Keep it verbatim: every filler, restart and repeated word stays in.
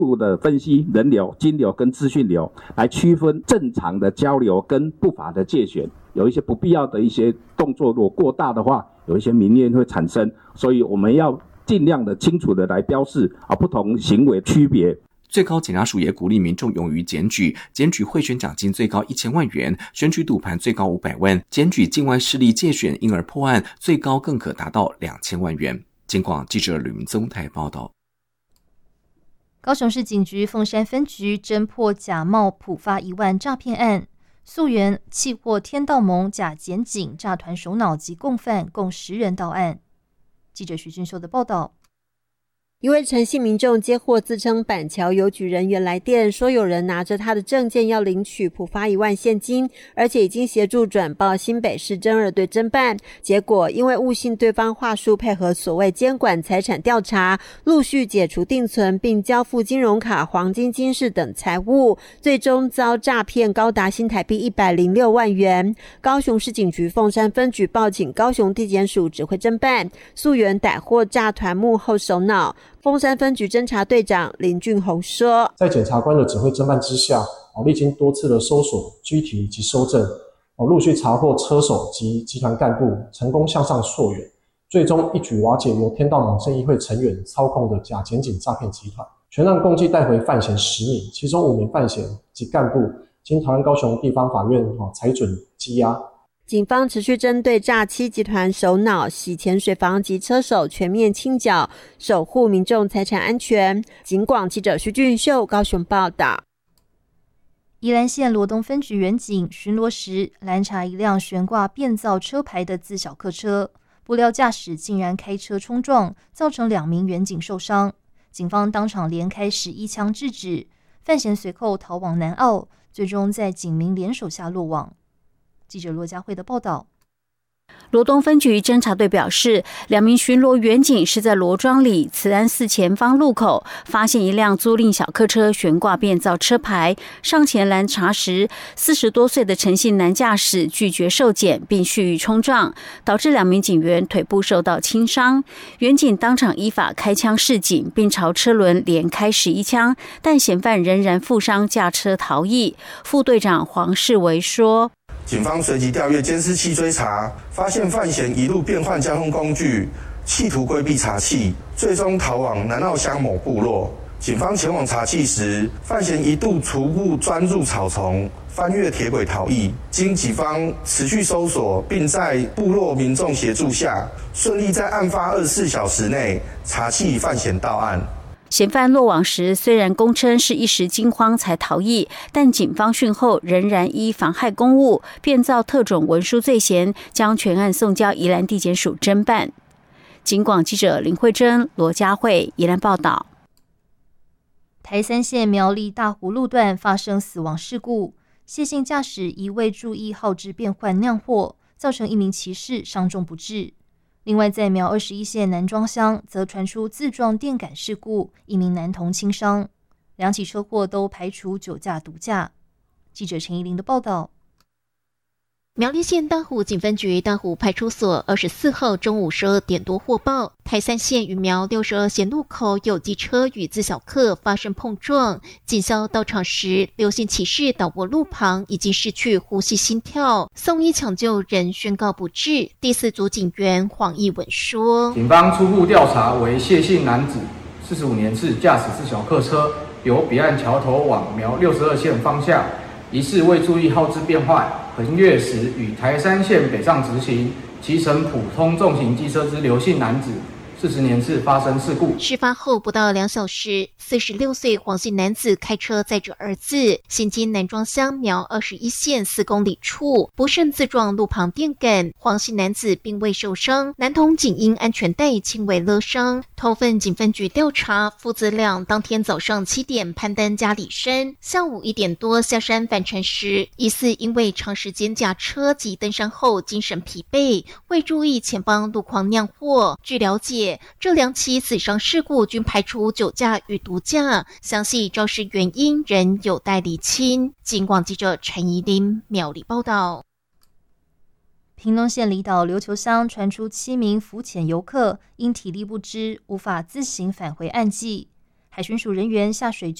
步的分析人流、金流跟资讯流，来区分正常的交流跟不法的借选。有一些不必要的一些动作，如果过大的话，有一些民怨会产生，所以我们要尽量的清楚的来标示啊不同行为区别。 最高检察署也鼓励民众勇于检举，检举贿选奖金最高一千万元，选举赌盘最高五百万，检举境外势力借选因而破案，最高更可达到两千万元。警广记者吕明宗台报道。 高雄市警局凤山分局侦破假冒普发一万诈骗案，溯源契获天道盟假检警诈团首脑及共犯共十人到案。记者徐俊秀的报道。 一位陈姓民众接获自称板桥邮局人员来电，说有人拿着他的证件要领取普发一万现金，而且已经协助转报新北市侦二队侦办。结果因为误信对方话术，配合所谓监管财产调查，陆续解除定存，并交付金融卡、黄金、金饰等财物，最终遭诈骗高达新台币一百零六万元。高雄市警局凤山分局报请高雄地检署指挥侦办，溯源逮获诈团幕后首脑。凤山分局侦查队长林俊宏说， 在检察官的指挥侦办之下，历经多次的搜索、拘提及搜证，陆续查获车手及集团干部，成功向上溯源，最终一举瓦解由天道盟正义会成员操控的假检警诈骗集团。全案共计带回犯嫌十名，其中五名犯嫌及干部经台湾高雄地方法院裁准羁押。 警方持续针对诈欺集团首脑、洗钱水房及车手全面清剿，守护民众财产安全。警广记者徐俊秀高雄报道。 宜兰县罗东分局员警巡逻时拦查一辆悬挂变造车牌的自小客车，不料驾驶竟然开车冲撞，造成两名员警受伤。警方当场连开十一枪制止，犯嫌随后逃往南澳，最终在警民联手下落网。记者罗佳慧的报道。 罗东分局侦查队表示，两名巡逻员警是在罗庄里慈安寺前方路口发现一辆租赁小客车悬挂变造车牌，上前拦查时，四十多岁的陈姓男驾驶拒绝受检，并蓄意冲撞，导致两名警员腿部受到轻伤。员警当场依法开枪示警，并朝车轮连开十一枪，但嫌犯仍然负伤驾车逃逸。副队长黄世维说， 警方随即调阅监视器追查，发现犯嫌一路变换交通工具，企图规避查缉，最终逃往南澳乡某部落。警方前往查缉时，犯嫌一度徒步钻入草丛，翻越铁轨逃逸。经警方持续搜索，并在部落民众协助下，顺利在案发二十四小时内查缉犯嫌到案。 嫌犯落网时，虽然供称是一时惊慌才逃逸，但警方讯后仍然依妨害公务、变造特种文书罪嫌，将全案送交宜兰地检署侦办。警广记者林慧珍、罗佳慧宜兰报道。 台三线苗栗大湖路段发生死亡事故，谢姓驾驶一未注意号志变换酿祸，造成一名骑士伤重不治。另外，在苗二十一线南庄乡则传出自撞电杆事故，一名男童轻伤。两起车祸都排除酒驾毒驾。记者陈怡玲的报道。 苗栗县大湖警分局大湖派出所二十四号中午十二点多获报，台三线与苗六十二线路口有机车与自小客发生碰撞，警消到场时，刘姓骑士倒卧路旁，已经失去呼吸心跳，送医抢救仍宣告不治。第四组警员黄义文说， 警方初步调查为谢姓男子，四十五年次，驾驶自小客车由彼岸桥头往苗六十二线方向，疑似未注意号志变换，横越时与台三线北上直行，骑乘普通重型机车之刘姓男子，四十年次发生事故。 事发后不到两小时，四十六岁黄姓男子开车载着儿子行经南庄乡苗二十一线四公里处，不慎自撞路旁电杆。黄姓男子并未受伤，男童仅因安全带轻微勒伤。头份警分局调查，父子俩当天早上七点攀登嘉里山，下午一点多下山返程时，疑似因为长时间驾车及登山后精神疲惫，未注意前方路况酿祸。据了解，这两起死伤事故均排除酒驾与毒驾，详细肇事原因仍有待厘清。警广记者陈怡琳苗栗报道。 屏东县离岛琉球乡传出七名浮潜游客因体力不支无法自行返回岸际， 海巡署人员下水